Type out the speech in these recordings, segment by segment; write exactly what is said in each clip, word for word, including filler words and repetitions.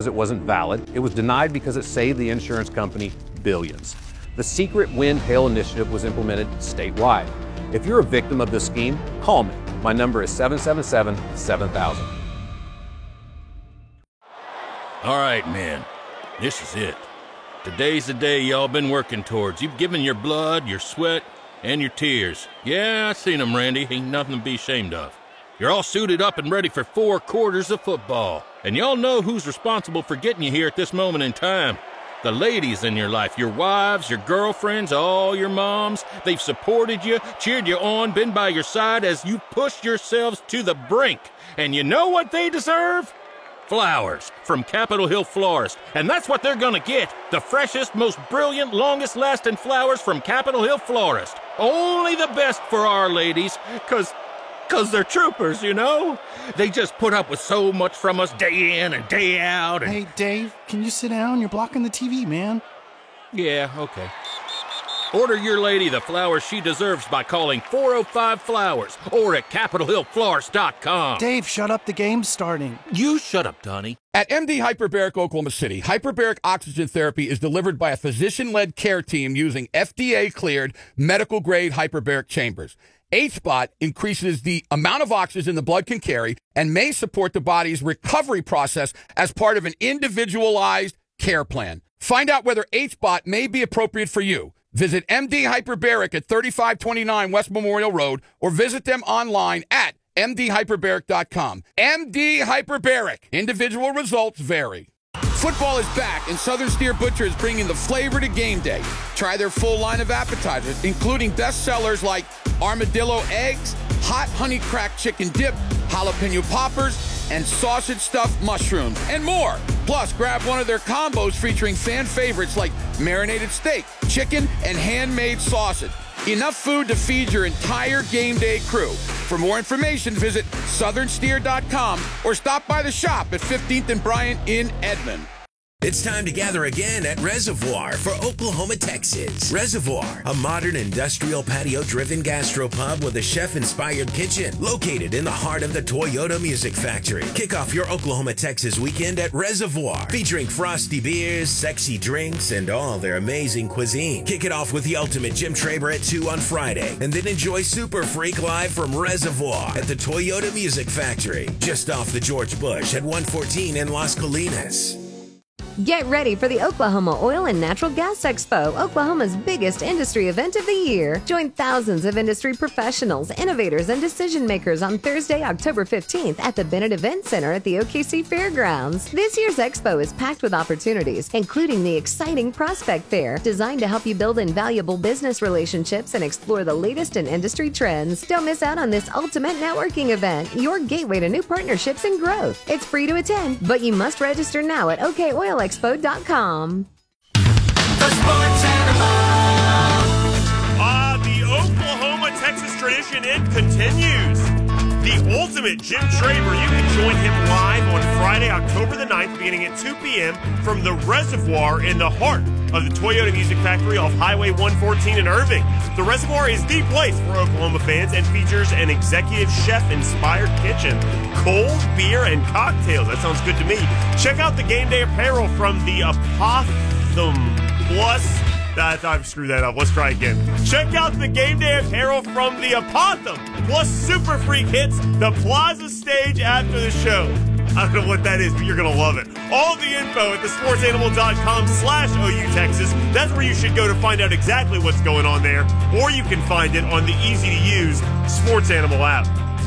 because it wasn't valid. It was denied because it saved the insurance company billions. The secret wind hail initiative was implemented statewide. If you're a victim of this scheme, call me. My number is seven seven seven, seven thousand. All right, men. This is it. Today's the day y'all been working towards. You've given your blood, your sweat, and your tears. Yeah, I seen them, Randy. Ain't nothing to be ashamed of. You're all suited up and ready for four quarters of football. And y'all know who's responsible for getting you here at this moment in time. The ladies in your life, your wives, your girlfriends, all your moms. They've supported you, cheered you on, been by your side as you pushed yourselves to the brink. And you know what they deserve? Flowers from Capitol Hill Florist. And that's what they're gonna get. The freshest, most brilliant, longest-lasting flowers from Capitol Hill Florist. Only the best for our ladies, cause, cause they're troopers, you know? They just put up with so much from us day in and day out. And... Hey, Dave, can you sit down? You're blocking the T V, man. Yeah, okay. Order your lady the flowers she deserves by calling four oh five flowers or at capitol hill florist dot com. Dave, shut up. The game's starting. You shut up, Donnie. At M D Hyperbaric Oklahoma City, hyperbaric oxygen therapy is delivered by a physician-led care team using F D A-cleared medical-grade hyperbaric chambers. H-Spot increases the amount of oxygen the blood can carry and may support the body's recovery process as part of an individualized care plan. Find out whether H-Spot may be appropriate for you. Visit M D Hyperbaric at thirty-five twenty-nine West Memorial Road or visit them online at m d hyperbaric dot com. M D Hyperbaric. Individual results vary. Football is back, and Southern Steer Butcher is bringing the flavor to game day. Try their full line of appetizers, including best sellers like armadillo eggs, hot honey cracked chicken dip, jalapeno poppers, and sausage stuffed mushrooms, and more. Plus, grab one of their combos featuring fan favorites like marinated steak, chicken, and handmade sausage. Enough food to feed your entire game day crew. For more information, visit southern steer dot com or stop by the shop at fifteenth and Bryant in Edmond. It's time to gather again at Reservoir for Oklahoma, Texas. Reservoir, a modern industrial patio-driven gastropub with a chef-inspired kitchen located in the heart of the Toyota Music Factory. Kick off your Oklahoma, Texas weekend at Reservoir, featuring frosty beers, sexy drinks, and all their amazing cuisine. Kick it off with the ultimate Jim Traber at two on Friday, and then enjoy Super Freak live from Reservoir at the Toyota Music Factory, just off the George Bush at one fourteen in Las Colinas. Get ready for the Oklahoma Oil and Natural Gas Expo, Oklahoma's biggest industry event of the year. Join thousands of industry professionals, innovators, and decision makers on Thursday, October fifteenth at the Bennett Event Center at the O K C Fairgrounds. This year's expo is packed with opportunities, including the exciting Prospect Fair, designed to help you build invaluable business relationships and explore the latest in industry trends. Don't miss out on this ultimate networking event, your gateway to new partnerships and growth. It's free to attend, but you must register now at O K Oil Expo dot com. The Sports Animal. Ah, the Oklahoma, Texas tradition, it continues. The ultimate Jim Traber. You can join him live on Friday, October the ninth, beginning at two p.m. from the Reservoir in the heart of the Toyota Music Factory off Highway one fourteen in Irving. The Reservoir is the place for Oklahoma fans and features an executive chef-inspired kitchen, cold beer, and cocktails. That sounds good to me. Check out the game day apparel from the Apothum Plus. I thought I screwed that up. Let's try again. Check out the game day apparel from the Apothum Plus Super Freak hits the Plaza stage after the show. I don't know what that is, but you're going to love it. All the info at the sports animal dot com slash O U Texas. That's where you should go to find out exactly what's going on there. Or you can find it on the easy-to-use Sports Animal app.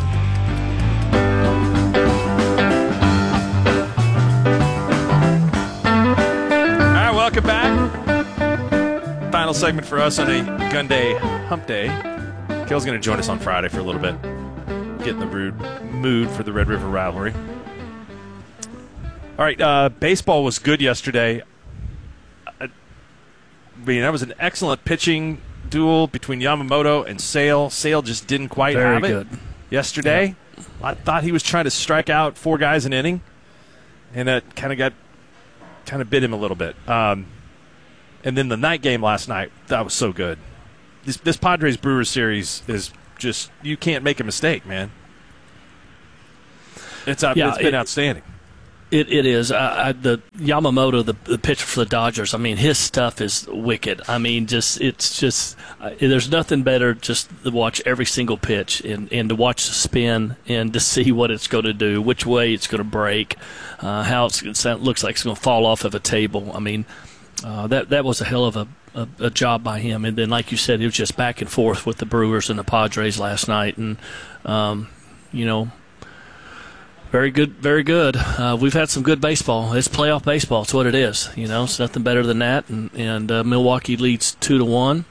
All right, welcome back. Final segment for us on a Gun Day Hump Day. Kale's going to join us on Friday for a little bit. Get in the rude mood for the Red River rivalry. All right, uh, baseball was good yesterday. I mean, that was an excellent pitching duel between Yamamoto and Sale. Sale just didn't quite Very have it good. yesterday. Yeah. I thought he was trying to strike out four guys an inning, and that kind of got kind of bit him a little bit. Um, and then the night game last night, that was so good. This, this Padres-Brewers series is just, you can't make a mistake, man. It's, uh, yeah, it's been it, outstanding. It it is. I, I, the Yamamoto, the, the pitcher for the Dodgers. I mean, his stuff is wicked. I mean, just it's just uh, there's nothing better just to watch every single pitch and, and to watch the spin and to see what it's going to do, which way it's going to break, uh, how it's, it looks like it's going to fall off of a table. I mean, uh, that that was a hell of a, a, a job by him. And then, like you said, it was just back and forth with the Brewers and the Padres last night, and um, you know. Very good, very good. Uh, we've had some good baseball. It's playoff baseball. It's what it is. You know, it's nothing better than that. And, and uh, Milwaukee leads two to one.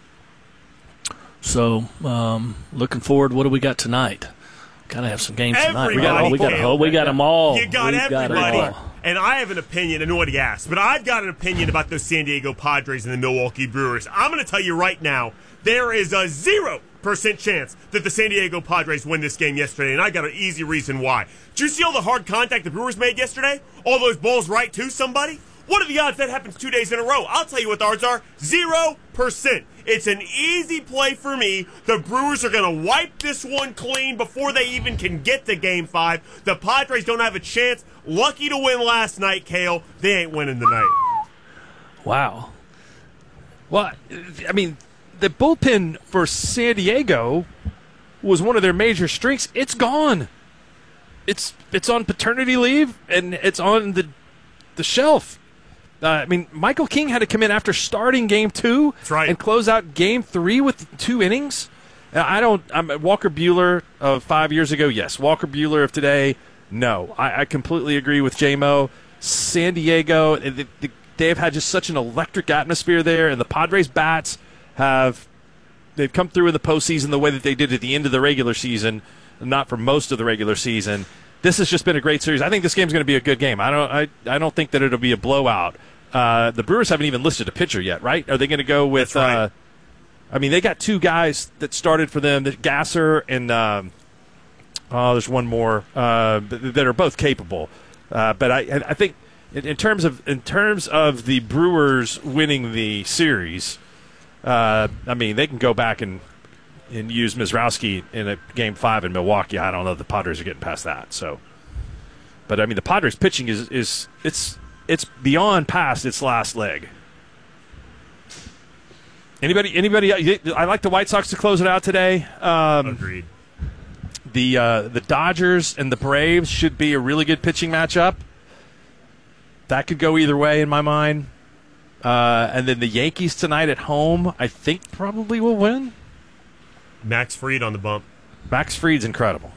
So, um, looking forward. What do we got tonight? Got to have some games tonight. We got, we got, oh, we got them all. You got We've everybody. Got all. And I have an opinion. I know what he asked, but I've got an opinion about those San Diego Padres and the Milwaukee Brewers. I'm going to tell you right now, there is a zero percent chance that the San Diego Padres win this game yesterday, and I got an easy reason why. Did you see all the hard contact the Brewers made yesterday? All those balls right to somebody? What are the odds that happens two days in a row? I'll tell you what the odds are. Zero percent. It's an easy play for me. The Brewers are going to wipe this one clean before they even can get to Game five. The Padres don't have a chance. Lucky to win last night, Kale. They ain't winning tonight. Wow. Well, I mean, the bullpen for San Diego was one of their major strengths. It's gone. It's it's on paternity leave, and it's on the the shelf. Uh, I mean, Michael King had to come in after starting game two That's right. and close out game three with two innings. Uh, I don't. I'm Walker Buehler of five years ago. Yes, Walker Buehler of today. No, I, I completely agree with J Mo. San Diego, they, they have had just such an electric atmosphere there, and the Padres bats have they've come through in the postseason the way that they did at the end of the regular season, not for most of the regular season. This has just been a great series. I think this game's going to be a good game. I don't. I, I don't think that it'll be a blowout. Uh, the Brewers haven't even listed a pitcher yet, right? Are they going to go with? That's right. Uh, I mean, they got two guys that started for them, that Gasser and um, oh, there's one more uh, that are both capable. Uh, but I, I think in, in terms of in terms of the Brewers winning the series. Uh, I mean, they can go back and and use Mizrowski in a game five in Milwaukee. I don't know if the Padres are getting past that. So, but I mean, the Padres pitching is is it's it's beyond past its last leg. Anybody? Anybody? I like the White Sox to close it out today. Um, Agreed. The uh, the Dodgers and the Braves should be a really good pitching matchup. That could go either way in my mind. Uh, and then the Yankees tonight at home, I think probably will win. Max Fried on the bump. Max Fried's incredible.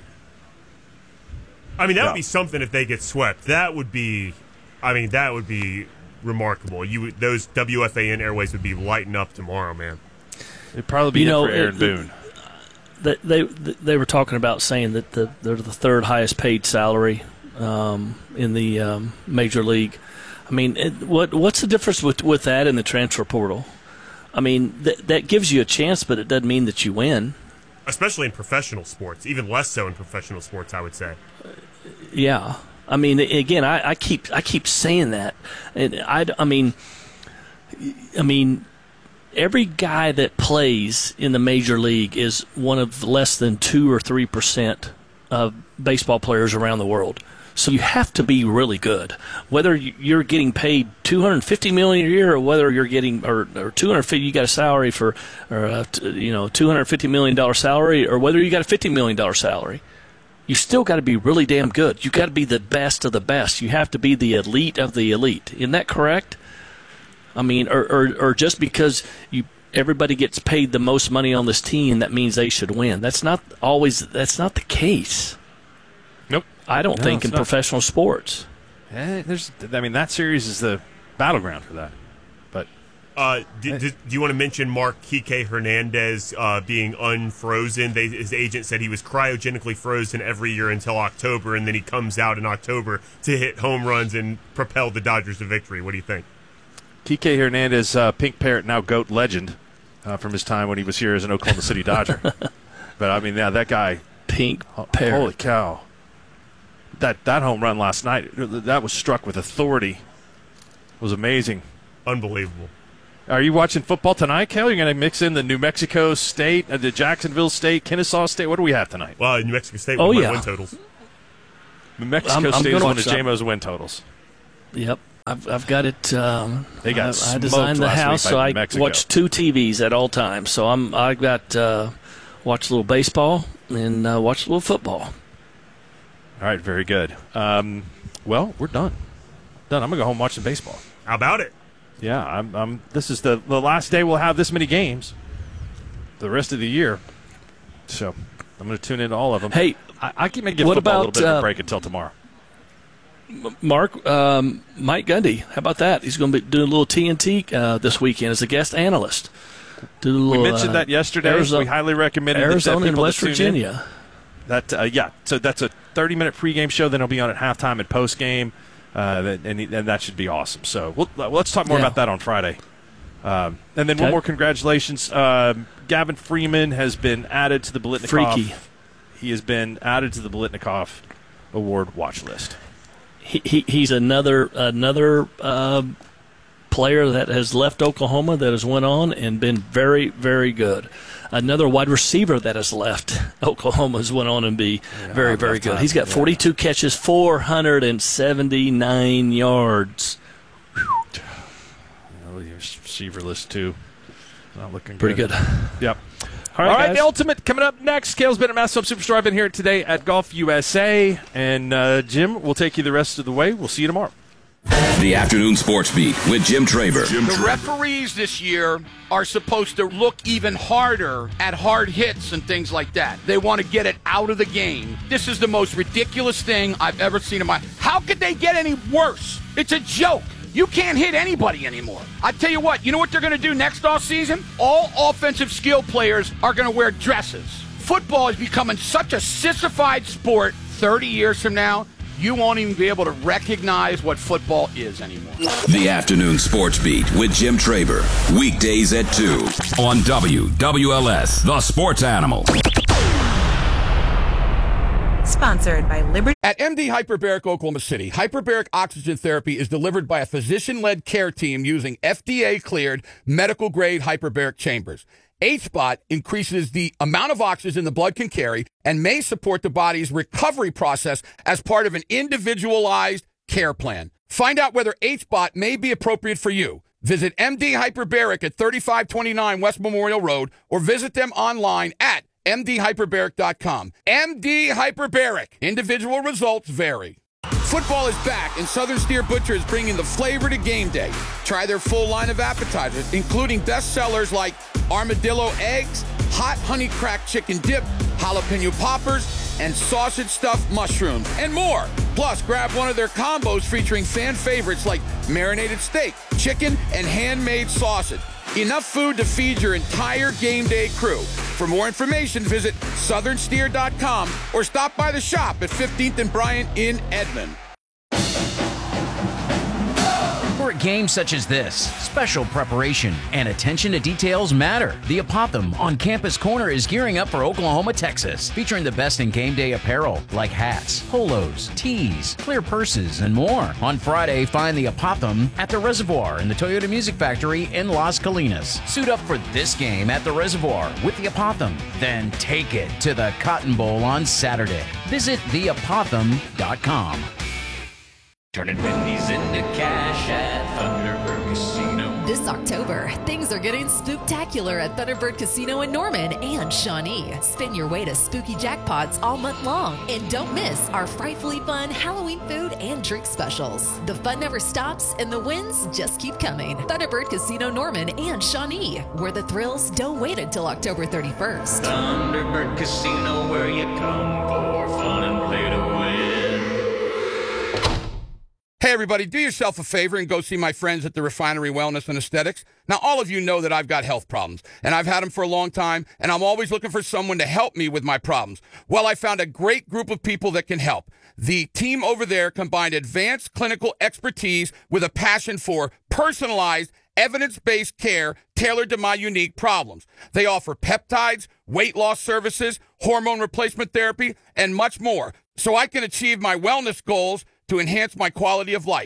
I mean, that Yeah. would be something if they get swept. That would be, I mean, that would be remarkable. You would- those W F A N airways would be lighting up tomorrow, man. It'd probably be You it know, for Aaron it- Boone. They, they they were talking about saying that the, they're the third highest paid salary um, in the um, major league. I mean, it, what what's the difference with, with that and the transfer portal? I mean, th- that gives you a chance, but it doesn't mean that you win. Especially in professional sports, even less so in professional sports, I would say. Yeah, I mean, again, I, I keep I keep saying that, and I, I mean, I mean, every guy that plays in the major league is one of less than two or three percent of baseball players around the world. So you have to be really good, whether you're getting paid two hundred fifty million dollars a year, or whether you're getting or, or two hundred fifty. You got a salary for, or a, you know, two hundred fifty million dollars salary, or whether you got a fifty million dollars salary. You still got to be really damn good. You got to be the best of the best. You have to be the elite of the elite. Isn't that correct? I mean, or or, or just because you everybody gets paid the most money on this team, that means they should win. That's not always. That's not the case. Nope. I don't No, think it's in not. professional sports. Eh, there's, I mean, that series is the battleground for that. But Uh, do, do, do you want to mention Mark Kike Hernandez uh, being unfrozen? They, his agent said he was cryogenically frozen every year until October, and then he comes out in October to hit home runs and propel the Dodgers to victory. What do you think? Kike Hernandez, uh, Pink Parrot, now GOAT legend uh, from his time when he was here as an Oklahoma City Dodger. But, I mean, yeah, that guy. Pink ho- Parrot. Holy cow. That, that home run last night, that was struck with authority. It was amazing. Unbelievable. Are you watching football tonight, Kel? You're going to mix in the New Mexico State, uh, the Jacksonville State, Kennesaw State. What do we have tonight? Well, New Mexico State Oh, with yeah. my win totals. Mexico I'm- I'm State is gonna one of watch that. J-Mo's win totals. Yep. I've I've got it. Um, They got I, I smoked designed the last week house, by so I Mexico. watch two T Vs at all times. So I'm I got uh, watch a little baseball and uh, watch a little football. All right, very good. Um, well, we're done. Done. I'm gonna go home and watch some baseball. How about it? Yeah, I'm. I'm this is the the last day we'll have this many games. The rest of the year. So I'm going to tune into all of them. Hey, I, I can make give what football a little about, bit of a uh, break until tomorrow. Mark, um, Mike Gundy, how about that? He's going to be doing a little T N T uh, this weekend as a guest analyst. Do a little, We mentioned uh, that yesterday. Arizona, we highly recommended Arizona that and people West to tune in. Virginia. That uh, yeah, so that's a thirty-minute pregame show. Then it'll be on at halftime and postgame, uh, that- and, and that should be awesome. So we'll, well, let's talk more Yeah. about that on Friday. Um, and then Okay. one more congratulations. Um, Gavin Freeman has been added to the Blitnikoff. Freaky. He has been added to the Blitnikoff Award watch list. He, he he's another another uh, player that has left Oklahoma that has went on and been very very good. Another wide receiver that has left Oklahoma has went on and be very very good. He's got forty-two catches, four hundred seventy-nine yards. Oh, your receiver list too. Not looking Pretty good. Yep. All right, All right, guys. the ultimate coming up next. Kale's been at Mass Up Superstore. I've been here today at Golf U S A, and uh, Jim will take you the rest of the way. We'll see you tomorrow. The Afternoon Sports Beat with Jim Traver. The referees this year are supposed to look even harder at hard hits and things like that. They want to get it out of the game. This is the most ridiculous thing I've ever seen in my... How could they get any worse? It's a joke. You can't hit anybody anymore. I tell you what, you know what they're going to do next offseason? All offensive skill players are going to wear dresses. Football is becoming such a sissified sport thirty years from now, you won't even be able to recognize what football is anymore. The Afternoon Sports Beat with Jim Traver. Weekdays at two on W W L S, the sports animal. Sponsored by Liberty. At M D Hyperbaric Oklahoma City, hyperbaric oxygen therapy is delivered by a physician-led care team using F D A-cleared medical-grade hyperbaric chambers. H-Spot increases the amount of oxygen the blood can carry and may support the body's recovery process as part of an individualized care plan. Find out whether H-Spot may be appropriate for you. Visit M D Hyperbaric at thirty-five twenty-nine West Memorial Road or visit them online at m d hyperbaric dot com. M D Hyperbaric. Individual results vary. Football is back, and Southern Steer Butcher is bringing the flavor to game day. Try their full line of appetizers, including bestsellers like armadillo eggs, hot honey cracked chicken dip, jalapeno poppers, and sausage stuffed mushrooms, and more. Plus, grab one of their combos featuring fan favorites like marinated steak, chicken, and handmade sausage. Enough food to feed your entire game day crew. For more information, visit southern steer dot com or stop by the shop at fifteenth and Bryant in Edmond. For a game such as this, special preparation and attention to details matter. The Apothem on Campus Corner is gearing up for Oklahoma, Texas, featuring the best in game day apparel like hats, polos, tees, clear purses, and more. On Friday, find the Apothem at the Reservoir in the Toyota Music Factory in Las Colinas. Suit up for this game at the Reservoir with the Apothem, then take it to the Cotton Bowl on Saturday. Visit the apothem dot com. Turning pennies into cash at Thunderbird Casino. This October, things are getting spooktacular at Thunderbird Casino in Norman and Shawnee. Spin your way to spooky jackpots all month long. And don't miss our frightfully fun Halloween food and drink specials. The fun never stops and the wins just keep coming. Thunderbird Casino Norman and Shawnee, where the thrills don't wait until October thirty-first. Thunderbird Casino, where you come for fun and play to win. Hey, everybody, do yourself a favor and go see my friends at the Refinery Wellness and Aesthetics. Now, all of you know that I've got health problems, and I've had them for a long time, and I'm always looking for someone to help me with my problems. Well, I found a great group of people that can help. The team over there combined advanced clinical expertise with a passion for personalized, evidence-based care tailored to my unique problems. They offer peptides, weight loss services, hormone replacement therapy, and much more, so I can achieve my wellness goals to enhance my quality of life.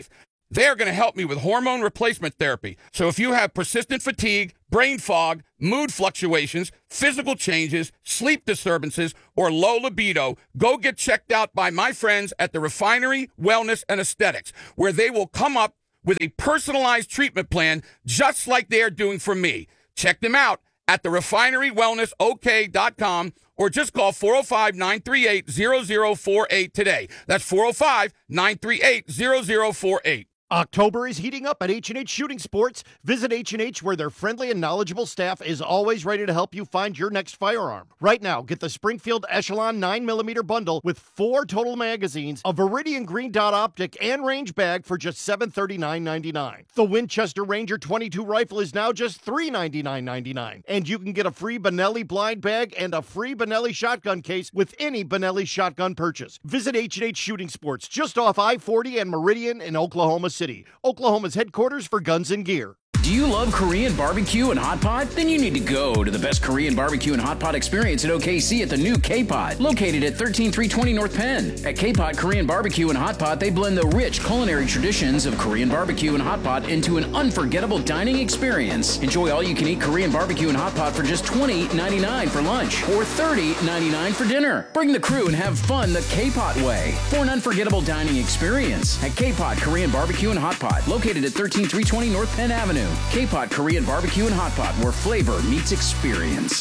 They're going to help me with hormone replacement therapy. So if you have persistent fatigue, brain fog, mood fluctuations, physical changes, sleep disturbances, or low libido, go get checked out by my friends at the Refinery Wellness and Aesthetics, where they will come up with a personalized treatment plan just like they're doing for me. Check them out at the refinery wellness o k dot com or just call four oh five, nine three eight, zero zero four eight today. That's four oh five, nine three eight, zero zero four eight. October is heating up at H and H Shooting Sports. Visit H and H where their friendly and knowledgeable staff is always ready to help you find your next firearm. Right now, get the Springfield Echelon nine millimeter bundle with four total magazines, a Viridian Green Dot optic, and range bag for just seven hundred thirty-nine ninety-nine. The Winchester Ranger twenty-two rifle is now just three hundred ninety-nine ninety-nine. And you can get a free Benelli blind bag and a free Benelli shotgun case with any Benelli shotgun purchase. Visit H and H Shooting Sports just off I forty and Meridian in Oklahoma City, Oklahoma's headquarters for guns and gear. Do you love Korean barbecue and hot pot? Then you need to go to the best Korean barbecue and hot pot experience at O K C at the new K-Pot, located at thirteen three twenty North Penn. At K-Pot Korean Barbecue and Hot Pot, they blend the rich culinary traditions of Korean barbecue and hot pot into an unforgettable dining experience. Enjoy all-you-can-eat Korean barbecue and hot pot for just twenty ninety-nine for lunch or thirty ninety-nine for dinner. Bring the crew and have fun the K-Pot way for an unforgettable dining experience at K-Pot Korean Barbecue and Hot Pot, located at thirteen three twenty North Penn Avenue. K-Pot Korean Barbecue and Hot Pot, where flavor meets experience.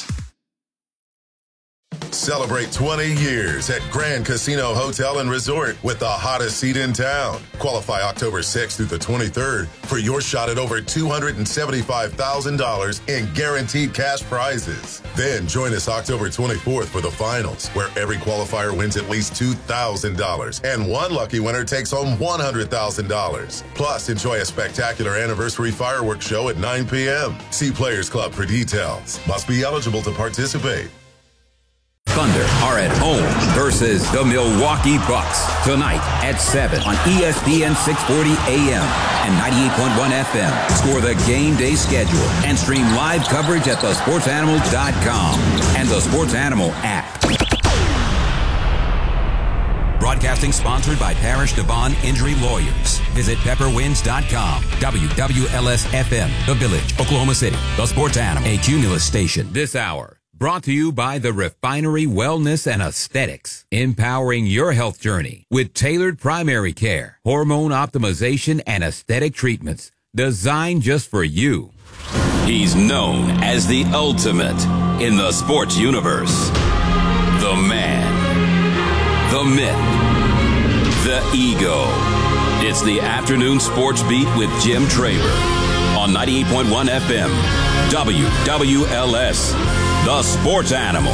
Celebrate twenty years at Grand Casino Hotel and Resort with the hottest seat in town. Qualify October sixth through the twenty-third for your shot at over two hundred seventy-five thousand dollars in guaranteed cash prizes. Then join us October twenty-fourth for the finals, where every qualifier wins at least two thousand dollars and one lucky winner takes home one hundred thousand dollars. Plus, enjoy a spectacular anniversary fireworks show at nine p.m. See Players Club for details. Must be eligible to participate. Thunder are at home versus the Milwaukee Bucks tonight at seven on E S P N six forty A M and ninety-eight point one F M. Score the game day schedule and stream live coverage at the sports animal dot com and the Sports Animal app. Broadcasting sponsored by Parish Devon Injury Lawyers. Visit pepper winds dot com. W W L S F M, The Village, Oklahoma City. The Sports Animal, a Cumulus station. This hour brought to you by the Refinery Wellness and Aesthetics, empowering your health journey with tailored primary care, hormone optimization, and aesthetic treatments designed just for you. He's known as the ultimate in the sports universe. The man, the myth, the ego. It's the Afternoon Sports Beat with Jim Traber on ninety-eight point one F M, W W L S. The Sports Animal.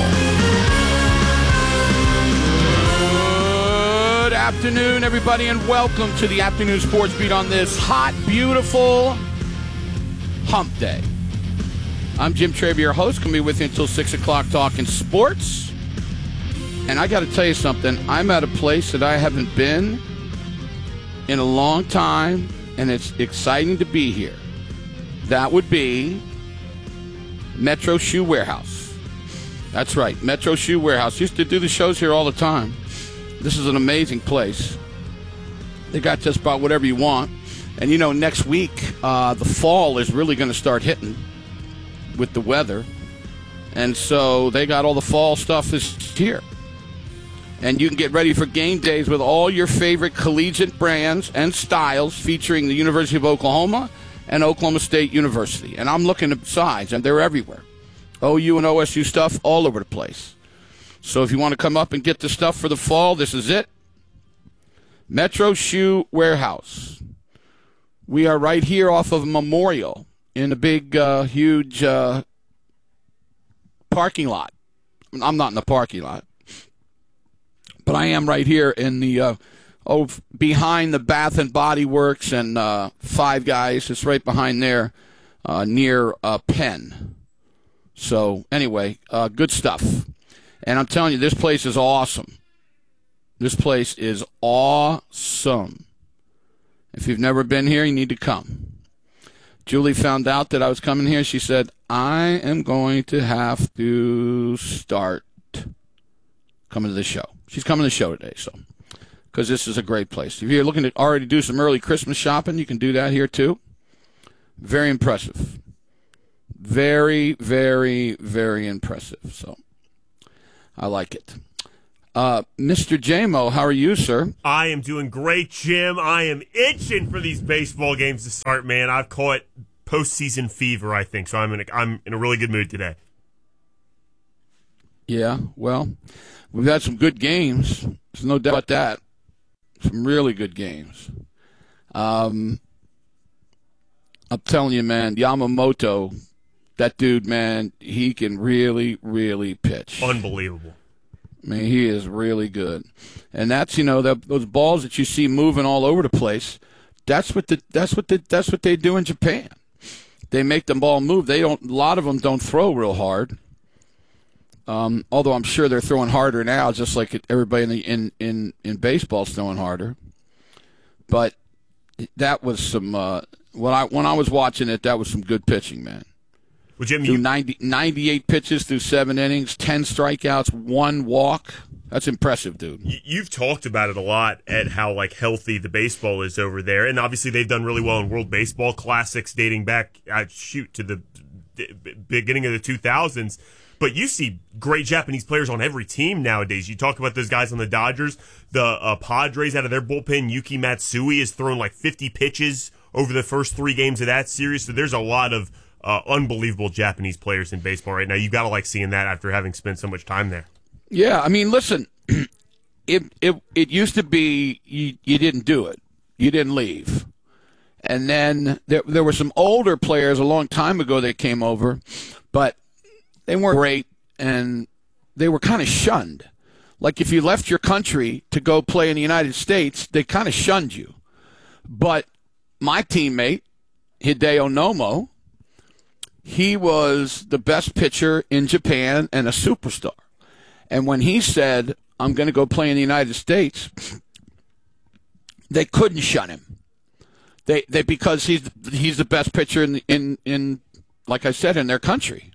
Good afternoon, everybody, and welcome to the Afternoon Sports Beat on this hot, beautiful hump day. I'm Jim Traber, your host. Going to be with you until six o'clock talking sports. And I got to tell you something. I'm at a place that I haven't been in a long time, and it's exciting to be here. That would be Metro Shoe Warehouse. That's right, Metro Shoe Warehouse. Used to do the shows here all the time. This is an amazing place. They got just about whatever you want. And, you know, next week, uh, the fall is really going to start hitting with the weather. And so they got all the fall stuff this here. And you can get ready for game days with all your favorite collegiate brands and styles featuring the University of Oklahoma and Oklahoma State University. And I'm looking at sides, and they're everywhere. O U and O S U stuff all over the place. So if you want to come up and get the stuff for the fall, this is it. Metro Shoe Warehouse. We are right here off of Memorial in a big, uh, huge uh, parking lot. I'm not in the parking lot, but I am right here in the uh, oh behind the Bath and Body Works and uh, Five Guys. It's right behind there, uh, near uh, Penn. So, anyway, uh, good stuff. And I'm telling you, this place is awesome. This place is awesome. If you've never been here, you need to come. Julie found out that I was coming here. She said, I am going to have to start coming to the show. She's coming to the show today, so because this is a great place. If you're looking to already do some early Christmas shopping, you can do that here too. Very impressive. Very, very, very impressive. So I like it. Uh, Mister J-Mo, how are you, sir? I am doing great, Jim. I am itching for these baseball games to start, man. I've caught postseason fever, I think, so I'm in a, I'm in a really good mood today. Yeah, well, we've had some good games. There's no doubt about that. Some really good games. Um, I'm telling you, man, Yamamoto, that dude, man, he can really, really pitch. Unbelievable. I mean, he is really good. And that's, you know, the, those balls that you see moving all over the place, that's what the that's what the that's what they do in Japan. They make the ball move. They don't a lot of them don't throw real hard. Um, although I'm sure they're throwing harder now, just like everybody in the, in, in, in baseball's throwing harder. But that was some uh, when I when I was watching it, that was some good pitching, man. Well, Jim, through you, ninety, ninety-eight pitches through seven innings, ten strikeouts, one walk. That's impressive, dude. You've talked about it a lot, Ed, how like healthy the baseball is over there, and obviously they've done really well in World Baseball Classics dating back, uh, shoot, to the beginning of the two thousands. But you see great Japanese players on every team nowadays. You talk about those guys on the Dodgers, the uh, Padres out of their bullpen. Yuki Matsui has thrown like fifty pitches over the first three games of that series. So there's a lot of uh, unbelievable Japanese players in baseball right now. You've got to like seeing that after having spent so much time there. Yeah, I mean, listen, it it it used to be you, you didn't do it. You didn't leave. And then there there were some older players a long time ago that came over, but they weren't great, and they were kind of shunned. Like if you left your country to go play in the United States, they kind of shunned you. But my teammate, Hideo Nomo, he was the best pitcher in Japan and a superstar. And when he said, I'm going to go play in the United States, they couldn't shun him. They they because he's he's the best pitcher in in in like I said in their country.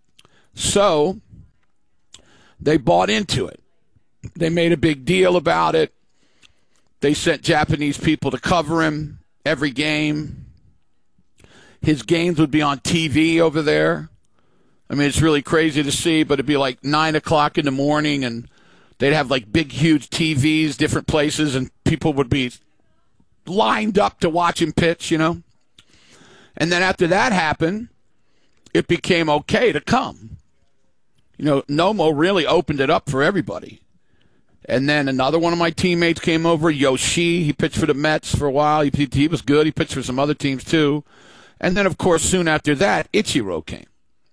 So they bought into it. They made a big deal about it. They sent Japanese people to cover him every game. His games would be on T V over there. I mean, it's really crazy to see, but it'd be like nine o'clock in the morning, and they'd have like big, huge T Vs, different places, and people would be lined up to watch him pitch, you know. And then after that happened, it became okay to come. You know, Nomo really opened it up for everybody. And then another one of my teammates came over, Yoshi. He pitched for the Mets for a while. He, he was good. He pitched for some other teams too. And then, of course, soon after that, Ichiro came.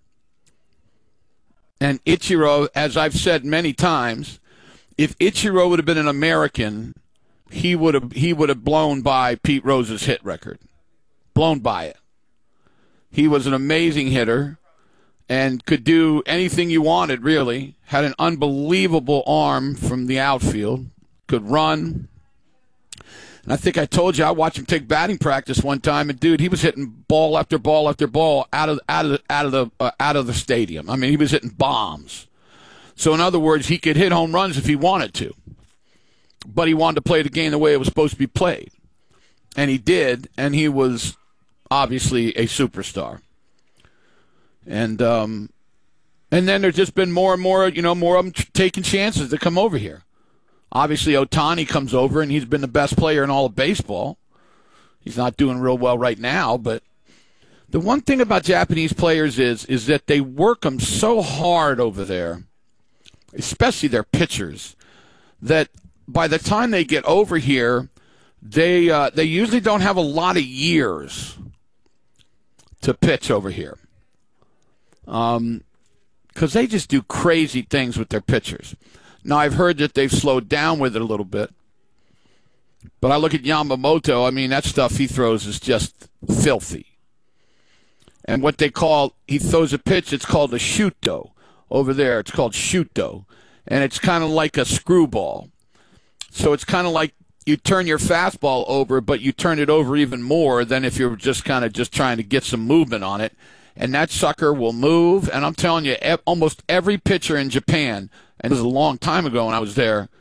And Ichiro, as I've said many times, if Ichiro would have been an American, he would have he would have blown by Pete Rose's hit record. Blown by it. He was an amazing hitter and could do anything you wanted, really. Had an unbelievable arm from the outfield. Could run. And I think I told you, I watched him take batting practice one time, and dude, he was hitting ball after ball after ball out of out of the, out of the uh, out of the stadium. I mean, he was hitting bombs. So in other words, he could hit home runs if he wanted to, but he wanted to play the game the way it was supposed to be played, and he did. And he was obviously a superstar. And um, and then there's just been more and more, you know, more of them t- taking chances to come over here. Obviously, Ohtani comes over, and he's been the best player in all of baseball. He's not doing real well right now, but the one thing about Japanese players is is that they work them so hard over there, especially their pitchers, that by the time they get over here, they uh, they usually don't have a lot of years to pitch over here. Um, because they just do crazy things with their pitchers. Now, I've heard that they've slowed down with it a little bit. But I look at Yamamoto, I mean, that stuff he throws is just filthy. And what they call, he throws a pitch, it's called a shuto. Over there, it's called shuto. And it's kind of like a screwball. So it's kind of like you turn your fastball over, but you turn it over even more than if you're just kind of just trying to get some movement on it. And that sucker will move. And I'm telling you, almost every pitcher in Japan, and this was a long time ago when I was there,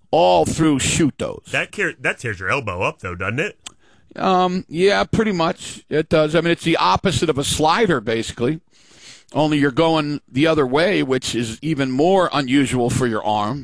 all through shoot those. That car- that tears your elbow up, though, doesn't it? Um, yeah, pretty much it does. I mean, it's the opposite of a slider, basically. Only you're going the other way, which is even more unusual for your arm.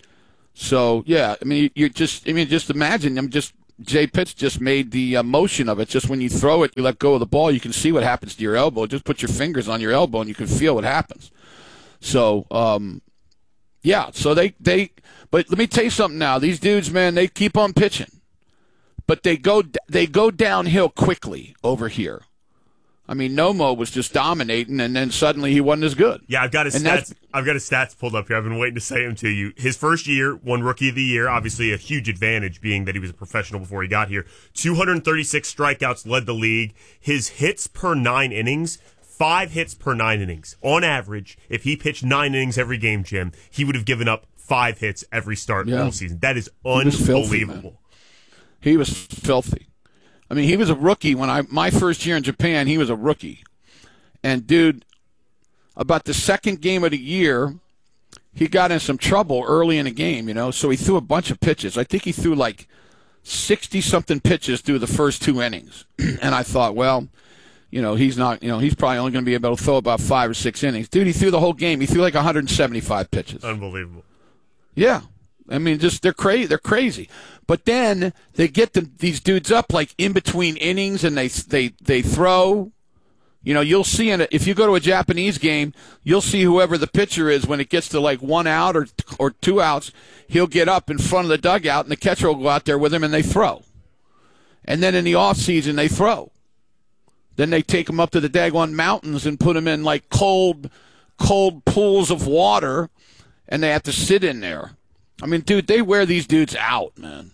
So, yeah, I mean, you just, I mean, just imagine. I'm just Jay Pitts just made the uh, motion of it. Just when you throw it, you let go of the ball, you can see what happens to your elbow. Just put your fingers on your elbow, and you can feel what happens. So, um, yeah. So they they. But let me tell you something now. These dudes, man, they keep on pitching, but they go they go downhill quickly over here. I mean, Nomo was just dominating, and then suddenly he wasn't as good. Yeah, I've got his And stats. that's- I've got his stats pulled up here. I've been waiting to say them to you. His first year, won Rookie of the Year. Obviously, a huge advantage being that he was a professional before he got here. two hundred thirty-six strikeouts led the league. His hits per nine innings, five hits per nine innings. On average, if he pitched nine innings every game, Jim, he would have given up five hits every start Yeah. all season. That is He was filthy, unbelievable. man. He was filthy. I mean, he was a rookie when I my first year in Japan. He was a rookie. And, dude, about the second game of the year, he got in some trouble early in the game, you know, so he threw a bunch of pitches. I think he threw like sixty-something pitches through the first two innings. And I thought, well, you know, he's not, you know, he's probably only going to be able to throw about five or six innings. Dude, he threw the whole game. He threw like one hundred seventy-five pitches. Unbelievable. Yeah. I mean, just they're crazy. They're crazy. But then they get the, these dudes up like in between innings, and they they they throw. You know, you'll see in a, if you go to a Japanese game, you'll see whoever the pitcher is when it gets to like one out or or two outs, he'll get up in front of the dugout, and the catcher will go out there with him, and they throw. And then in the off season, they throw. Then they take them up to the daggone mountains and put them in like cold, cold pools of water, and they have to sit in there. I mean, dude, they wear these dudes out, man.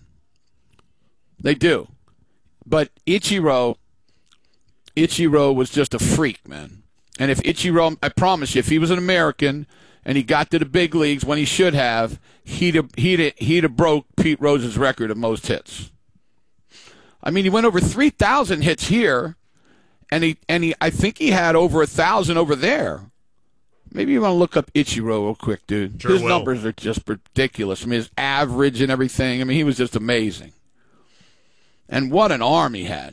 They do. But Ichiro, Ichiro was just a freak, man. And if Ichiro, I promise you, if he was an American and he got to the big leagues when he should have, he'd have, he'd have, he'd have broke Pete Rose's record of most hits. I mean, he went over three thousand hits here, and he and he I think he had over one thousand over there. Maybe you want to look up Ichiro real quick, dude. Sure His will. numbers are just ridiculous. I mean, his average and everything. I mean, he was just amazing. And what an arm he had.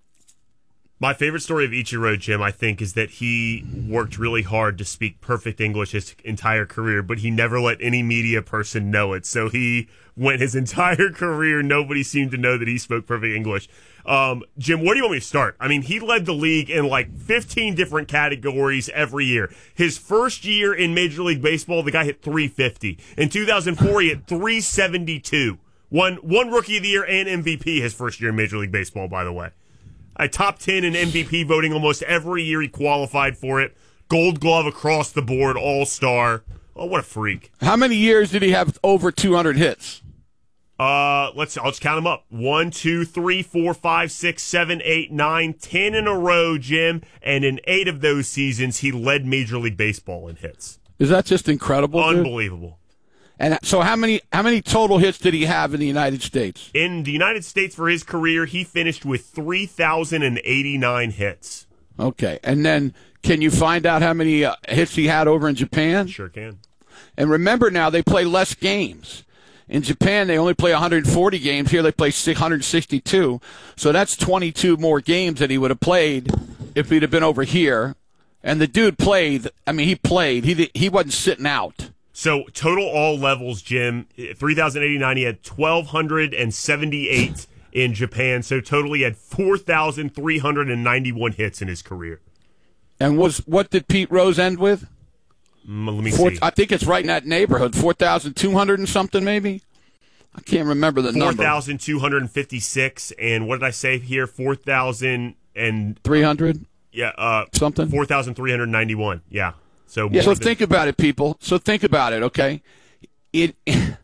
My favorite story of Ichiro, Jim, I think, is that he worked really hard to speak perfect English his entire career, but he never let any media person know it. So he went his entire career, nobody seemed to know that he spoke perfect English. Um, Jim, where do you want me to start? I mean, he led the league in like fifteen different categories every year. His first year in Major League Baseball, the guy hit three fifty. In two thousand four, he hit three seventy-two. Won, won Rookie of the Year and M V P his first year in Major League Baseball, by the way. A top ten in M V P voting almost every year he qualified for it. Gold Glove across the board, All-Star. Oh, what a freak. How many years did he have over two hundred hits? Uh, let's, I'll just count them up. One, two, three, four, five, six, seven, eight, nine, ten in a row, Jim. And in eight of those seasons, he led Major League Baseball in hits. Is that just incredible, dude? Unbelievable. And so how many how many total hits did he have in the United States? In the United States for his career, he finished with three thousand eighty-nine hits. Okay. And then can you find out how many uh, hits he had over in Japan? Sure can. And remember now, they play less games. In Japan, they only play one hundred forty games. Here, they play one hundred sixty-two. So that's twenty-two more games that he would have played if he'd have been over here. And the dude played. I mean, he played. He he wasn't sitting out. So total all levels, Jim, three thousand eighty-nine. He had twelve seventy-eight in Japan. So total, he had four thousand three hundred ninety-one hits in his career. And was what did Pete Rose end with? Mm, let me Four, see. I think it's right in that neighborhood, four thousand two hundred and something, maybe. I can't remember the four number. four thousand two hundred fifty-six, and what did I say here? four thousand and three hundred. Yeah, uh, something. four thousand three hundred ninety-one. Yeah. So yeah. So more than- think about it, people. So think about it. Okay, it.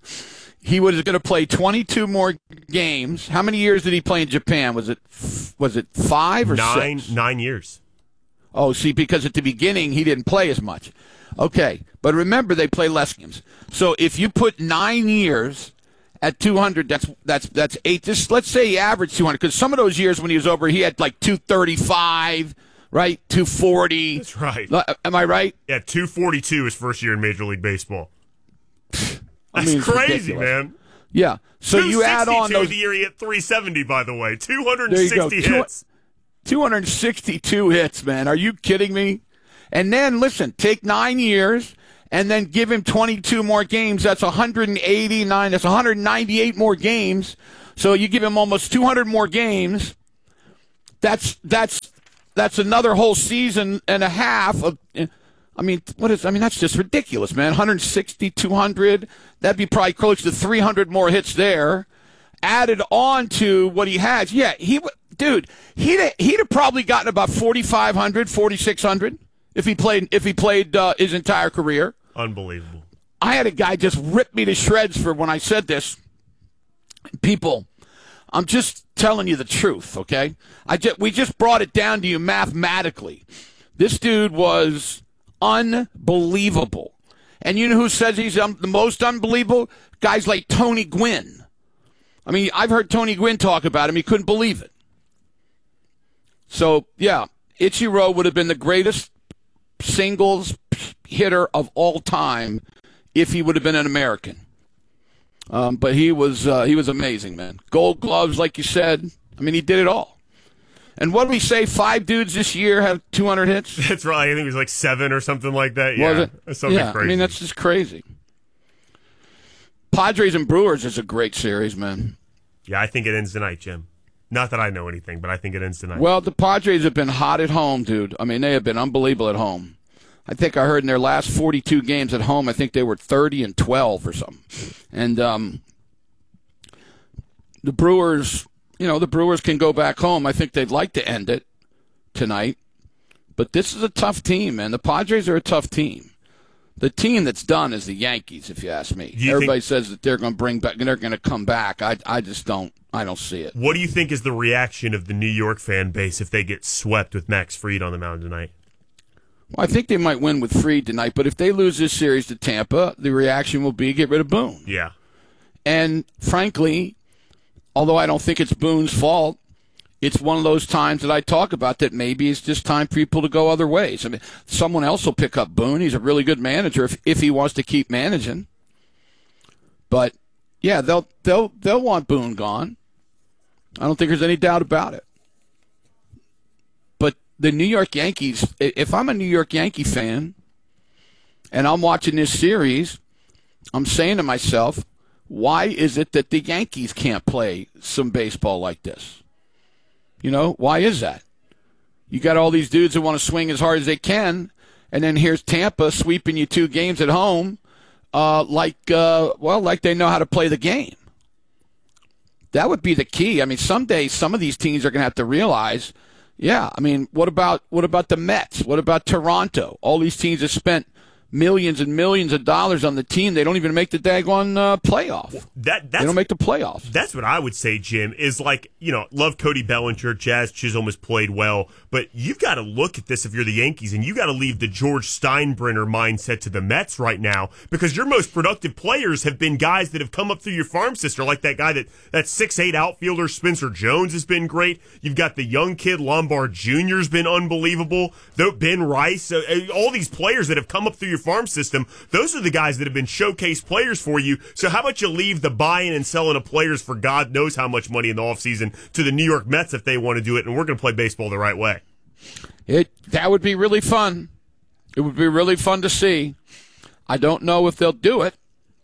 He was going to play twenty-two more games. How many years did he play in Japan? Was it was it five or nine six? nine years. Oh, see, because at the beginning he didn't play as much. Okay, but remember they play less games. So if you put nine years at two hundred, that's that's that's eight. Just let's say he averaged two hundred, because some of those years when he was over, he had like two thirty-five, right, two forty. That's right. Am I right? Yeah, two forty-two his first year in Major League Baseball. I That's mean, it's crazy, ridiculous. man. Yeah. So you add on those. The year he hit three seventy, by the way. two hundred There sixty you go. hits. two hundred sixty-two hits, man. Are you kidding me? And then, listen, take nine years and then give him twenty-two more games. That's one hundred eighty-nine. That's one hundred ninety-eight more games. So you give him almost two hundred more games. That's that's that's another whole season and a half of. I mean, what is? I mean, that's just ridiculous, man. one hundred sixty, two hundred. That'd be probably close to three hundred more hits there, added on to what he has. Yeah, he would, dude. He'd he'd have probably gotten about forty-five hundred, forty-six hundred if he played if he played uh, his entire career. Unbelievable. I had a guy just rip me to shreds for when I said this. People, I'm just telling you the truth, okay? I just, we just brought it down to you mathematically. This dude was unbelievable. And you know who says he's um, the most unbelievable? Guys like Tony Gwynn. I mean, I've heard Tony Gwynn talk about him. He couldn't believe it. So, yeah, Ichiro would have been the greatest singles hitter of all time if he would have been an American. Um, but he was uh, he was amazing, man. Gold gloves, like you said. I mean, he did it all. And what did we say? Five dudes this year have two hundred hits? That's right. I think it was like seven or something like that. Yeah, was it? Something yeah, crazy. I mean, that's just crazy. Padres and Brewers is a great series, man. Yeah, I think it ends tonight, Jim. Not that I know anything, but I think it ends tonight. Well, the Padres have been hot at home, dude. I mean, they have been unbelievable at home. I think I heard in their last forty-two games at home, I think they were thirty and twelve or something. And um, the Brewers, you know, the Brewers can go back home. I think they'd like to end it tonight. But this is a tough team, man. The Padres are a tough team. The team that's done is the Yankees, if you ask me. You Everybody think, says that they're going to bring back, they're going to come back. I, I just don't, I don't see it. What do you think is the reaction of the New York fan base if they get swept with Max Fried on the mound tonight? Well, I think they might win with Fried tonight, but if they lose this series to Tampa, the reaction will be get rid of Boone. Yeah. And frankly, although I don't think it's Boone's fault, it's one of those times that I talk about that maybe it's just time for people to go other ways. I mean, someone else will pick up Boone. He's a really good manager if, if he wants to keep managing. But yeah, they'll they'll they'll want Boone gone. I don't think there's any doubt about it. But the New York Yankees, if I'm a New York Yankee fan and I'm watching this series, I'm saying to myself, why is it that the Yankees can't play some baseball like this? You know, why is that? You got all these dudes that want to swing as hard as they can, and then here's Tampa sweeping you two games at home, uh, like uh, well, like they know how to play the game. That would be the key. I mean, someday some of these teams are going to have to realize, yeah. I mean, what about what about the Mets? What about Toronto? All these teams have spent millions and millions of dollars on the team. They don't even make the daggone uh, playoff. That, that's, they don't make the playoffs. That's what I would say, Jim, is like, you know, love Cody Bellinger. Jazz Chisholm has played well. But you've got to look at this if you're the Yankees, and you got to leave the George Steinbrenner mindset to the Mets right now, because your most productive players have been guys that have come up through your farm system, like that guy that, that six eight outfielder, Spencer Jones, has been great. You've got the young kid, Lombard Junior has been unbelievable. Ben Rice, uh, all these players that have come up through your farm system, those are the guys that have been showcase players for you. So how about you leave the buying and selling of players for God knows how much money in the offseason to the New York Mets if they want to do it, and we're going to play baseball the right way. It that would be really fun. It would be really fun to see. I don't know if they'll do it,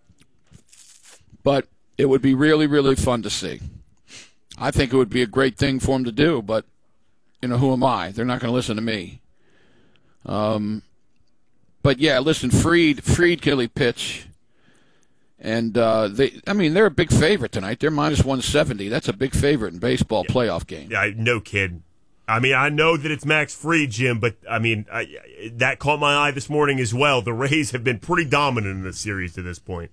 but it would be really, really fun to see. I think it would be a great thing for them to do, but, you know, who am I? They're not going to listen to me. Um, but, yeah, listen, Fried, Fried can really pitch. And, uh, they, I mean, they're a big favorite tonight. They're minus one seventy. That's a big favorite in baseball yeah. playoff game. Yeah, no kid. I mean, I know that it's Max Fried, Jim, but, I mean, I, that caught my eye this morning as well. The Rays have been pretty dominant in this series to this point.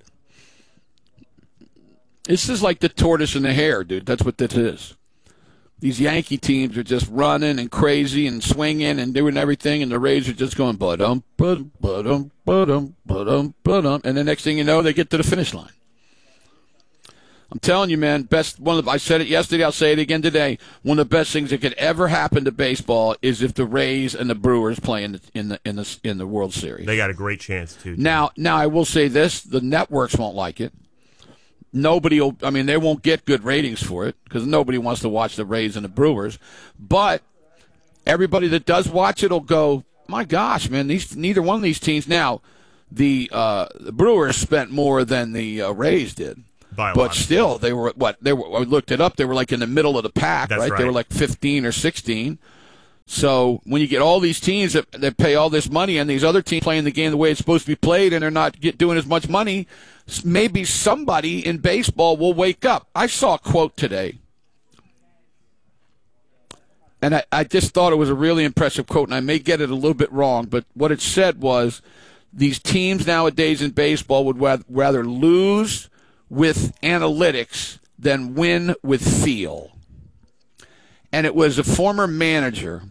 This is like the tortoise and the hare, dude. That's what this is. These Yankee teams are just running and crazy and swinging and doing everything, and the Rays are just going ba-dum, ba-dum, ba-dum, ba-dum, ba-dum, ba-dum, and the next thing you know, they get to the finish line. I'm telling you, man, best one of the, I said it yesterday, I'll say it again today. One of the best things that could ever happen to baseball is if the Rays and the Brewers play in the in the in the, in the World Series. They got a great chance too. Now, now I will say this: the networks won't like it. nobody will, I mean, they won't get good ratings for it because nobody wants to watch the Rays and the Brewers. But everybody that does watch it will go, my gosh, man, these neither one of these teams. Now, the, uh, the Brewers spent more than the uh, Rays did. By a but lot. still, they were, what, they were, I looked it up, they were like in the middle of the pack, That's right? right? They were like fifteen or sixteen. So when you get all these teams that, that pay all this money and these other teams playing the game the way it's supposed to be played and they're not get, doing as much money, maybe somebody in baseball will wake up. I saw a quote today, and I, I just thought it was a really impressive quote, and I may get it a little bit wrong, but what it said was these teams nowadays in baseball would rather lose with analytics than win with feel. And it was a former manager.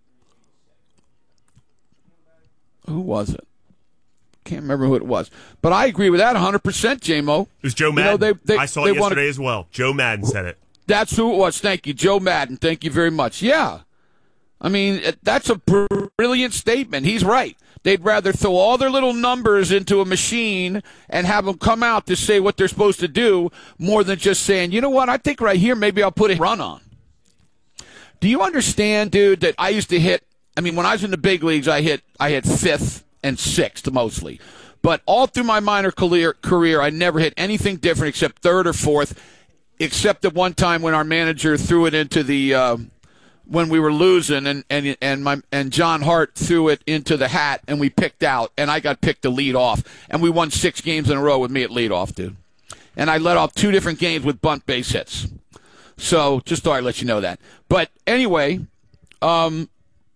Who was it? Can't remember who it was. But I agree with that one hundred percent, J-Mo. It was Joe Madden. You know, they, they, I saw they it yesterday wanna, as well. Joe Madden said it. That's who it was. Thank you. Joe Madden. Thank you very much. Yeah. I mean, that's a brilliant statement. He's right. They'd rather throw all their little numbers into a machine and have them come out to say what they're supposed to do more than just saying, you know what, I think right here maybe I'll put a run on. Do you understand, dude, that I used to hit, I mean, when I was in the big leagues, I hit I hit fifth and sixth mostly. But all through my minor career, career, I never hit anything different except third or fourth, except the one time when our manager threw it into the uh, when we were losing, and and and my and John Hart threw it into the hat, and we picked out, and I got picked to lead off, and we won six games in a row with me at leadoff, dude. And I led off two different games with bunt base hits. So just thought I'd let you know that. But anyway, um,